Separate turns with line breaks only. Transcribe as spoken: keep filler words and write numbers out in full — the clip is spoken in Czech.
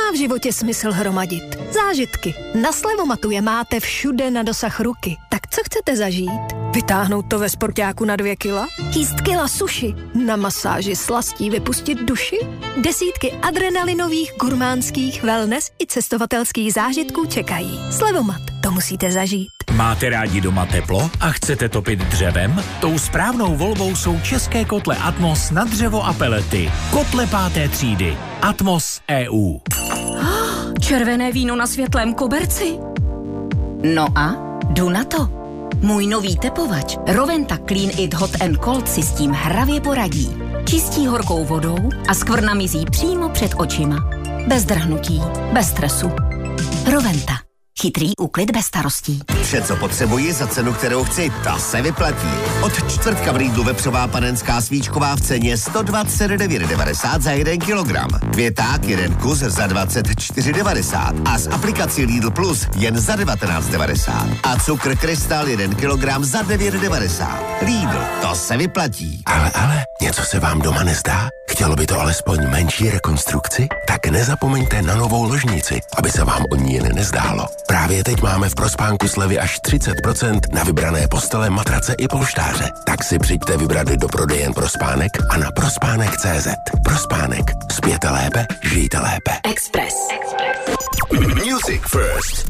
má v životě smysl hromadit? Zážitky. Na Slevomatu je máte všude na dosah ruky. Tak co chcete zažít? Vytáhnout to ve sportáku na dvě kila? Jíst kila suši? Na masáži slastí vypustit duši? Desítky adrenalinových, gurmánských, wellness i cestovatelských zážitků čekají. Slevomat. To musíte zažít.
Máte rádi doma teplo a chcete topit dřevem? Tou správnou volbou jsou české kotle Atmos na dřevo a pelety. Kotle páté třídy. Atmos E U.
Červené víno na světlém koberci? No a? Jdu na to. Můj nový tepovač Roventa Clean It Hot and Cold si s tím hravě poradí. Čistí horkou vodou a skvrna mizí přímo před očima. Bez drhnutí, bez stresu. Roventa. Chytrý úklid bez starostí.
Vše, co potřebuji za cenu, kterou chci, ta se vyplatí. Od čtvrtka v Lidlu vepřová panenská svíčková v ceně sto dvacet devět devadesát za jeden kilogram. Květák jeden kus za dvacet čtyři devadesát a z aplikací Lidl Plus jen za devatenáct devadesát. A cukr Krystal jeden kilogram za devět devadesát. Lidl, to se vyplatí.
Ale, ale, něco se vám doma nezdá? Chtělo by to alespoň menší rekonstrukci? Tak nezapomeňte na novou ložnici, aby se vám o ní jen nezdálo. Právě teď máme v Prospánku slevy až třicet procent na vybrané postele, matrace i polštáře. Tak si přijďte vybrat do prodejen Prospánek a na prospánek tečka cé zet. Prospánek. Spěte lépe, žijte lépe.
Express.
Music First.